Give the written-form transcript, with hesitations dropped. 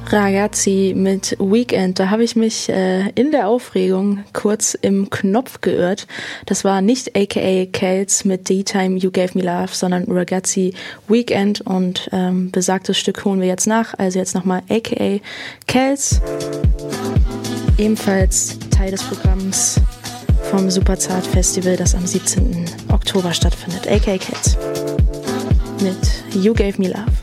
Ragazzi mit Weekend, da habe ich mich in der Aufregung kurz im Knopf geirrt. Das war nicht aka Kels mit The Time You Gave Me Love, sondern Ragazzi Weekend und besagtes Stück holen wir jetzt nach. Also jetzt nochmal aka Kels, ebenfalls Teil des Programms vom Superzart Festival, das am 17. Oktober stattfindet. aka Kels mit You Gave Me Love.